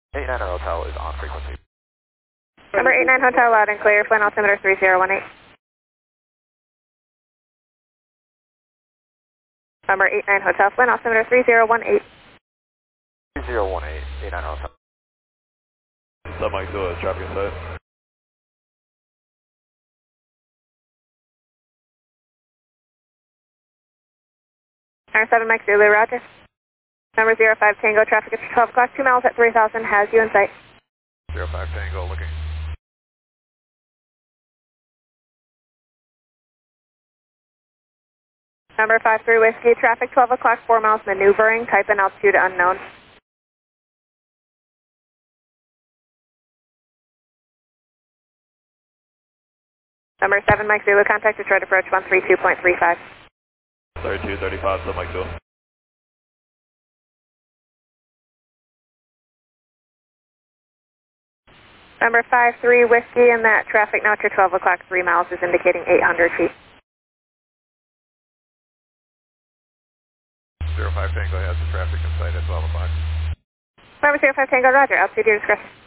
89 Hotel is on frequency. Number 89 Hotel, loud and clear, flight altimeter 3018. Number 89 Hotel, flight altimeter 3018. 3018, 89 Hotel. That might do it, traffic inside. Number 7 Mike Zulu, roger. Number 05 Tango, traffic at 12 o'clock, 2 miles at 3000, has you in sight. 05 Tango, looking. Number 53 Whiskey, traffic 12 o'clock, 4 miles maneuvering, type and altitude unknown. Number 7 Mike Zulu, contact Detroit approach 132.35. 3235, that might do it. Number 53 Whiskey, and that traffic now to 12 o'clock, 3 miles is indicating 800 feet. 05 Tango has the traffic in sight at 12 o'clock. Number 05 Tango, roger, altitude your discretion.